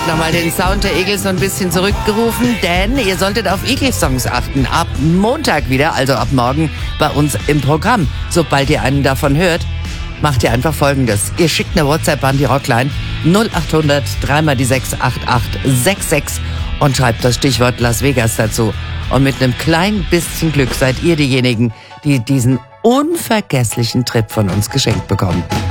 nochmal den Sound der Eagles so ein bisschen zurückgerufen, denn ihr solltet auf Eagles-Songs achten. Ab Montag wieder, also ab morgen, bei uns im Programm. Sobald ihr einen davon hört, macht ihr einfach Folgendes. Ihr schickt eine WhatsApp an die Rockline 0800 3 die 68866 und schreibt das Stichwort Las Vegas dazu. Und mit einem kleinen bisschen Glück seid ihr diejenigen, die diesen unvergesslichen Trip von uns geschenkt bekommen.